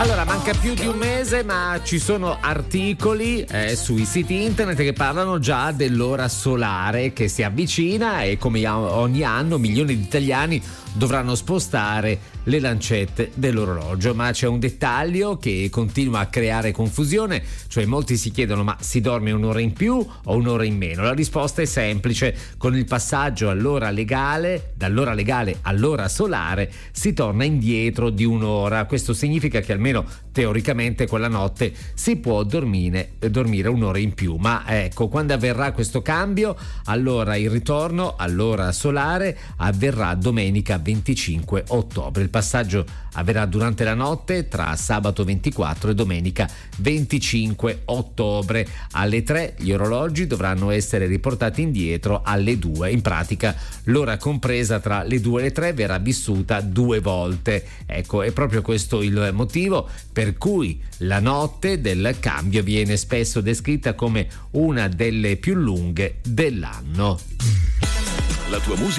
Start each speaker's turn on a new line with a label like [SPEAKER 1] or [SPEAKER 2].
[SPEAKER 1] Allora, manca più di un mese, ma ci sono articoli sui siti internet che parlano già dell'ora solare che si avvicina e come ogni anno milioni di italiani dovranno spostare le lancette dell'orologio. Ma c'è un dettaglio che continua a creare confusione, cioè molti si chiedono: ma si dorme un'ora in più o un'ora in meno? La risposta è semplice: con il passaggio dall'ora legale all'ora solare si torna indietro di un'ora. Questo significa che almeno teoricamente quella notte si può dormire un'ora in più. Ma ecco, quando avverrà questo cambio? Allora il ritorno all'ora solare avverrà domenica 25 ottobre. Il passaggio avverrà durante la notte tra sabato 24 e domenica 25 ottobre. Alle 3 gli orologi dovranno essere riportati indietro alle 2. In pratica l'ora compresa tra le 2 e le 3 verrà vissuta 2 volte. Ecco, è proprio questo il motivo per cui la notte del cambio viene spesso descritta come una delle più lunghe dell'anno.
[SPEAKER 2] La tua musica